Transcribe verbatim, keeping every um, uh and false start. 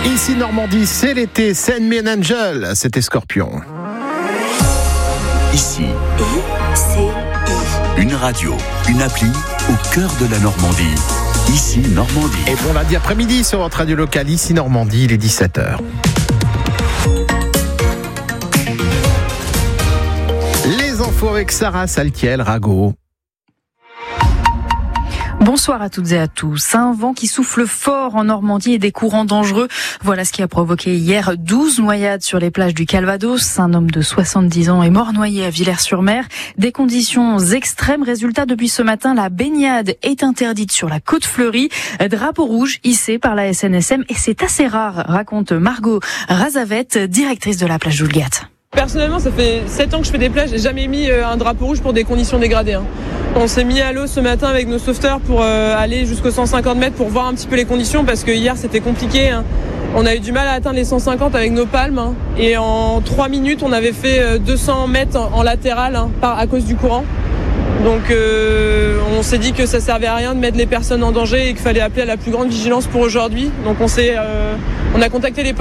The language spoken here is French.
Ici Normandie, c'est l'été, Send Me an Angel, c'était Scorpion. Ici, I C I. une radio, une appli au cœur de la Normandie. Ici Normandie. Et bon lundi après-midi sur votre radio locale, Ici Normandie, il est dix-sept heures. Les infos avec Sarah Saltiel-Rago. Bonsoir à toutes et à tous. Un vent qui souffle fort en Normandie et des courants dangereux. Voilà ce qui a provoqué hier douze noyades sur les plages du Calvados. Un homme de soixante-dix ans est mort noyé à Villers-sur-Mer. Des conditions extrêmes. Résultat, depuis ce matin, la baignade est interdite sur la côte fleurie. Drapeau rouge hissé par la S N S M et c'est assez rare, raconte Margot Razavette, directrice de la plage d'Oulgat. Personnellement, ça fait sept ans que je fais des plages, j'ai jamais mis un drapeau rouge pour des conditions dégradées. Hein. On s'est mis à l'eau ce matin avec nos sauveteurs pour euh, aller jusqu'aux cent cinquante mètres pour voir un petit peu les conditions parce que hier c'était compliqué. Hein. On a eu du mal à atteindre les cent cinquante avec nos palmes hein. Et en trois minutes on avait fait deux cents mètres en, en latéral hein, par, à cause du courant. Donc euh, on s'est dit que ça servait à rien de mettre les personnes en danger et qu'il fallait appeler à la plus grande vigilance pour aujourd'hui. Donc on s'est, euh, on a contacté les